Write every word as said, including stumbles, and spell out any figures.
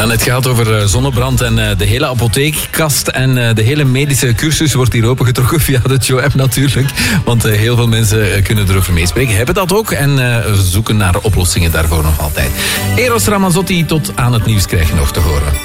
Ja, net gaat over zonnebrand en de hele apotheekkast en de hele medische cursus wordt hier opengetrokken via de Joe-app natuurlijk. Want heel veel mensen kunnen erover meespreken, hebben dat ook en zoeken naar oplossingen daarvoor nog altijd. Eros Ramazzotti tot aan het nieuws krijg je nog te horen.